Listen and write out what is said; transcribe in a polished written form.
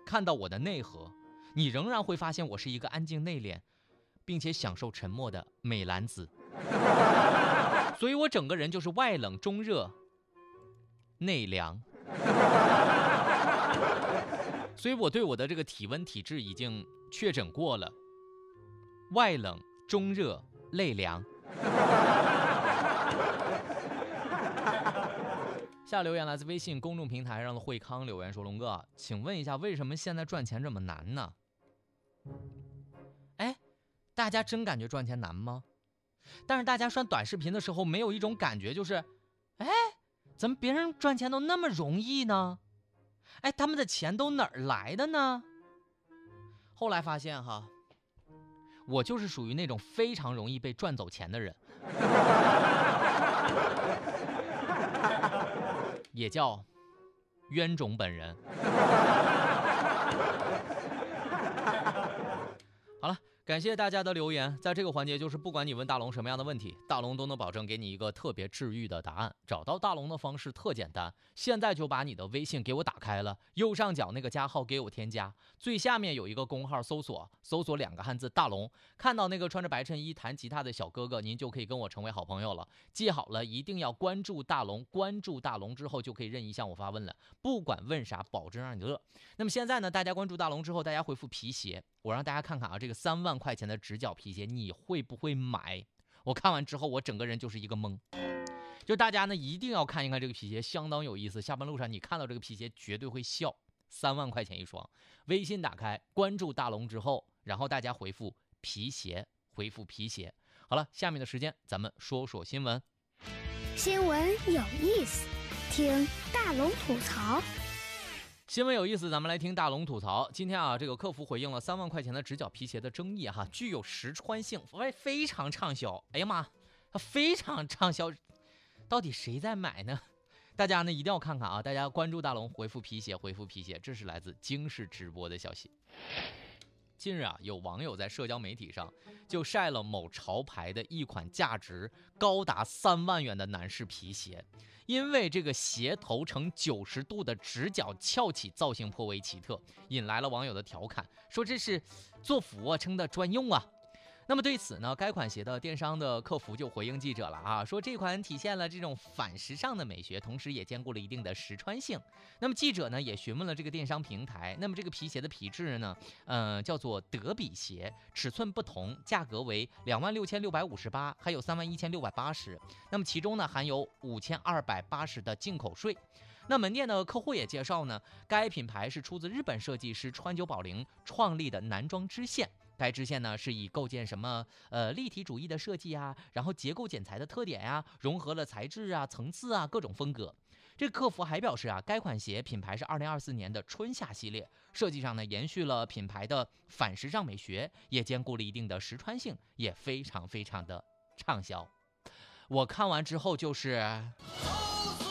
看到我的内核，你仍然会发现我是一个安静内敛并且享受沉默的美男子。所以我整个人就是外冷中热内凉。所以我对我的这个体温体质已经确诊过了，外冷中热内凉。下留言来自微信公众平台上的惠康留言说，龙哥，请问一下，为什么现在赚钱这么难呢？哎，大家真感觉赚钱难吗？但是大家刷短视频的时候没有一种感觉，就是哎，怎么别人赚钱都那么容易呢？哎，他们的钱都哪儿来的呢？后来发现哈，我就是属于那种非常容易被赚走钱的人。也叫冤种本人。好了，感谢大家的留言。在这个环节，就是不管你问大龙什么样的问题，大龙都能保证给你一个特别治愈的答案。找到大龙的方式特简单，现在就把你的微信给我打开了，右上角那个加号给我添加，最下面有一个公号，搜索2个汉字大龙，看到那个穿着白衬衣弹吉他的小哥哥，您就可以跟我成为好朋友了。记好了，一定要关注大龙，关注大龙之后就可以任意向我发问了，不管问啥，保证让你乐。那么现在呢，大家关注大龙之后，大家回复皮鞋，我让大家看看啊，这个3万块钱的直角皮鞋你会不会买？我看完之后，我整个人就是一个懵。就大家呢一定要看一看这个皮鞋，相当有意思。下班路上你看到这个皮鞋绝对会笑，3万块钱一双。微信打开，关注大龙之后，然后大家回复皮鞋，回复皮鞋。好了，下面的时间咱们说说新闻。 新闻有意思，听大龙吐槽。 新闻有意思，咱们来听大龙吐槽。今天啊，这个客服回应了3万块钱的直角皮鞋的争议哈，具有实穿性，非常畅销。哎呀妈，它非常畅销，到底谁在买呢？大家呢一定要看看啊！大家关注大龙，回复皮鞋，回复皮鞋。这是来自京视直播的消息。近日啊，有网友在社交媒体上就晒了某潮牌的一款价值高达3万元的男士皮鞋，因为这个鞋头呈90度的直角翘起造型颇为奇特，引来了网友的调侃，说这是做俯卧撑的专用啊。那么对此呢，该款鞋的电商的客服就回应记者了啊，说这款体现了这种反时尚的美学，同时也兼顾了一定的实穿性。那么记者呢也询问了这个电商平台，那么这个皮鞋的皮质呢，叫做德比鞋，尺寸不同，价格为26658，还有31680。那么其中呢含有5280的进口税。那门店的客户也介绍呢，该品牌是出自日本设计师川久保玲创立的男装织线。该织线呢是以构建什么立体主义的设计啊，然后结构剪裁的特点呀，融合了材质啊、层次啊各种风格。这个客服还表示啊，该款鞋品牌是2024年的春夏系列，设计上呢延续了品牌的反时尚美学，也兼顾了一定的实穿性，也非常非常的畅销。我看完之后就是。